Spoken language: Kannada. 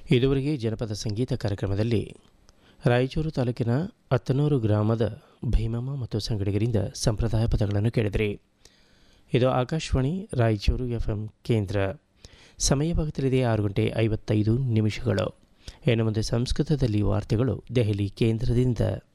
ಇದುವರೆಗೆ ಜನಪದ ಸಂಗೀತ ಕಾರ್ಯಕ್ರಮದಲ್ಲಿ ರಾಯಚೂರು ತಾಲೂಕಿನ ಅತ್ತನೂರು ಗ್ರಾಮದ ಭೀಮಮ್ಮ ಮತ್ತು ಸಂಗಡಿಗರಿಂದ ಸಂಪ್ರದಾಯ ಪದಗಳನ್ನು ಕೇಳಿದ್ರಿ. ಇದು ಆಕಾಶವಾಣಿ ರಾಯಚೂರು FM ಕೇಂದ್ರ. ಸಮಯವಾಗುತ್ತಿದೆ 6:55. ಇನ್ನು ಮುಂದೆ ಸಂಸ್ಕೃತದಲ್ಲಿ ವಾರ್ತೆಗಳು ದೆಹಲಿ ಕೇಂದ್ರದಿಂದ.